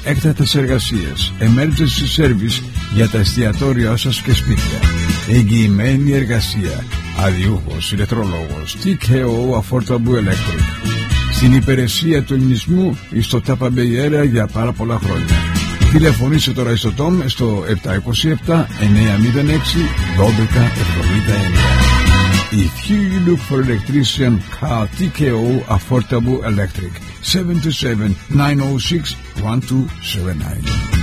έκτακτες εργασίες, emergency service για τα εστιατόρια σας και σπίτια, εγγυημένη εργασία, αδιούχος, ηλεκτρολόγος, TKO Affordable Electric. Στην υπηρεσία του ελληνισμού στο Τάπα Μπεϊέρα για πάρα πολλά χρόνια. Τηλεφωνήστε τώρα στο Tom στο 727 906 1279. If you look for electrician, call TKO Affordable Electric 727 906 1279.